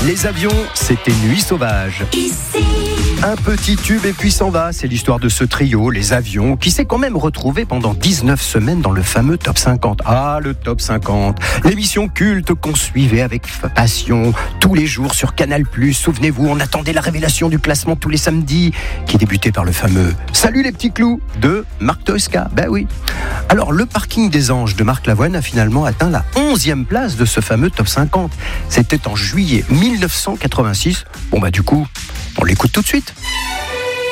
Les avions, c'était Nuit sauvage. Un petit tube et puis s'en va. C'est l'histoire de ce trio, les avions, qui s'est quand même retrouvé pendant 19 semaines dans le fameux Top 50. Ah, le Top 50. L'émission culte qu'on suivait avec passion tous les jours sur Canal+. Souvenez-vous, on attendait la révélation du classement tous les samedis, qui débutait par le fameux « Salut les petits clous » de Marc Toesca. Ben oui. Alors, le parking des Anges de Marc Lavoine a finalement atteint la 11e place de ce fameux Top 50. C'était en juillet 1986. Bon bah du coup, on l'écoute tout de suite.